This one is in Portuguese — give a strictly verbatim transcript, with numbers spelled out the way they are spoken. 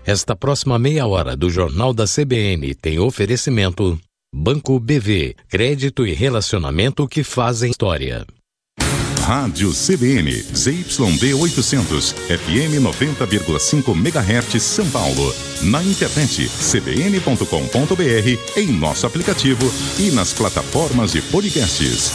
Esta próxima meia hora do Jornal da C B N tem oferecimento Banco B V, crédito e relacionamento que fazem história. Rádio C B N, Z Y D oitocentos, F M noventa vírgula cinco megahertz, São Paulo. Na internet, c b n ponto com ponto b r, em nosso aplicativo e nas plataformas de podcasts.